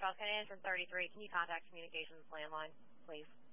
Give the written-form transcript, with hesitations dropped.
Falcon, entrance 33. Can you contact communications landline, please?